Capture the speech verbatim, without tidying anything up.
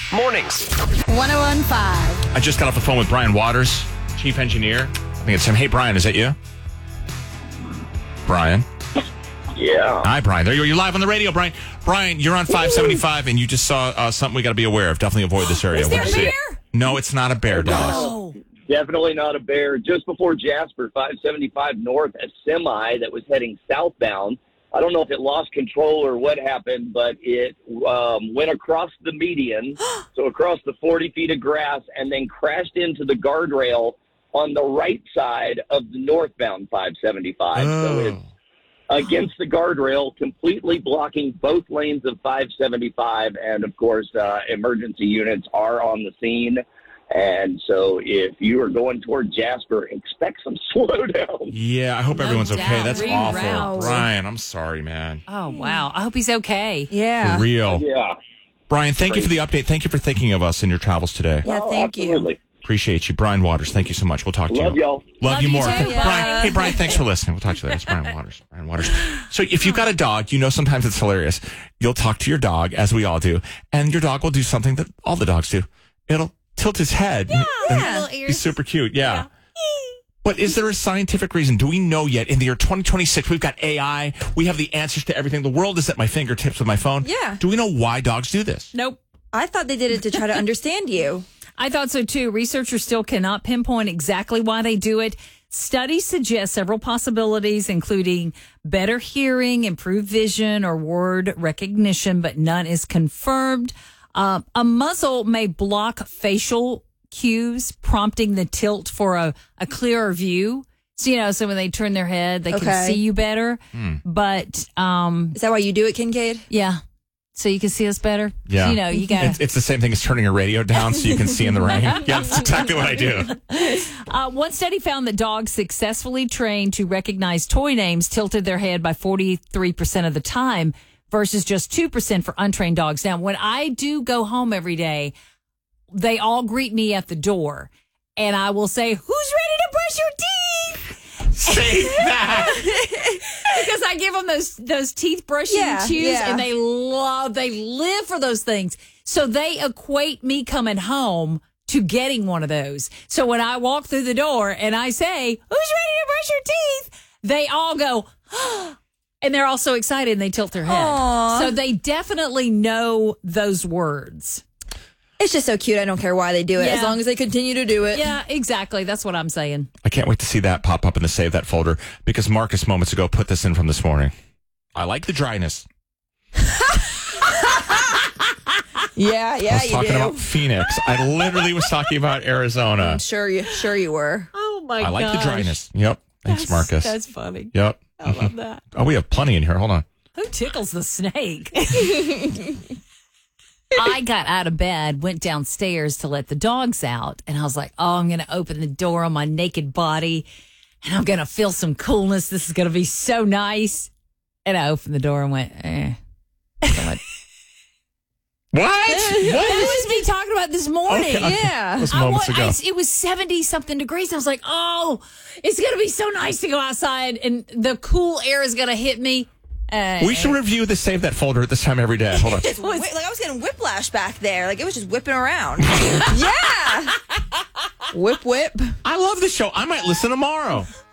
Mornings. one oh one point five. I just got off the phone with Brian Waters, chief engineer. I think it's him. Hey, Brian, is that you? Brian? Yeah. Hi, Brian. There you are. You're live on the radio, Brian. Brian, you're on five seventy-five, and you just saw uh, something we got to be aware of. Definitely avoid this area. Is there a What'd you see? bear? No, it's not a bear, Dallas. Oh. Definitely not a bear. Just before Jasper, five seventy-five north, a semi that was heading southbound. I don't know if it lost control or what happened, but it um, went across the median, so across the forty feet of grass, and then crashed into the guardrail on the right side of the northbound five seventy-five. Oh. So it's against the guardrail, completely blocking both lanes of five seventy-five. And, of course, uh, emergency units are on the scene. And so if you are going toward Jasper, expect some slowdown. Yeah, I hope No everyone's okay. doubt. That's Reroute. awful. Brian, I'm sorry, man. Oh, wow. I hope he's okay. Yeah. For real. Yeah. Brian, thank you for the update. Thank you for thinking of us in your travels today. Yeah, Oh, thank you. absolutely. Appreciate you. Brian Waters, thank you so much. We'll talk to Love you. y'all. Love, Love you you more. too. Hey, Bye. Brian, hey, Brian, thanks for listening. We'll talk to you later. It's Brian Waters. Brian Waters. So if you've got a dog, you know sometimes it's hilarious. You'll talk to your dog, as we all do, and your dog will do something that all the dogs do. It'll tilt his head. Yeah, and Little he's ears. super cute. Yeah. But is there a scientific reason? Do we know yet? In the year twenty twenty-six, we've got A I. We have the answers to everything. The world is at my fingertips with my phone. Yeah. Do we know why dogs do this? Nope. I thought they did it to try to understand you. I thought so too. Researchers still cannot pinpoint exactly why they do it. Studies suggest several possibilities, including better hearing, improved vision, or word recognition, but none is confirmed. Uh, a muzzle may block facial cues, prompting the tilt for a, a clearer view. So, you know, so when they turn their head, they can Okay. see you better. But, um, Is that why you do it, Kincaid? yeah. So you can see us better. Yeah. You know, you got It's, it's the same thing as turning your radio down so you can see in the rain. Yeah, that's exactly what I do. Uh, one study found that dogs successfully trained to recognize toy names tilted their head by forty-three percent of the time versus just two percent for untrained dogs. Now, when I do go home every day, they all greet me at the door, and I will say, "Who's ready to brush your teeth?" Say that. Because I give them those those teeth brushing Yeah, chews, yeah. and they love, they live for those things. So they equate me coming home to getting one of those. So when I walk through the door and I say, "Who's ready to brush your teeth?" they all go, and they're all so excited and they tilt their head. Aw. So they definitely know those words. It's just so cute. I don't care why they do it, Yeah. as long as they continue to do it. Yeah, exactly. That's what I'm saying. I can't wait to see that pop up in the Save That folder because Marcus moments ago put this in from this morning. I like the dryness. Yeah, I yeah, was you talking do. about Phoenix. I literally was talking about Arizona. I'm sure you, sure you were. Oh my I like the dryness. Yep. Thanks, Marcus. That's funny. Yep. I love that. Oh, we have plenty in here. Hold on. Who tickles the snake? I got out of bed, went downstairs to let the dogs out, and I was like, oh, I'm going to open the door on my naked body, and I'm going to feel some coolness. This is going to be so nice. And I opened the door and went, eh. So I- What? that What? was me talking about this morning. Okay. Yeah. That was I moments wa- ago. I- it was seventy-something degrees. I was like, oh, it's going to be so nice to go outside, and the cool air is going to hit me. Uh, We should review the Save That folder at this time every day. Hold on. Just whi- like I was getting whiplash back there. Like it was just whipping around. Yeah. Whip, whip. I love the show. I might listen tomorrow.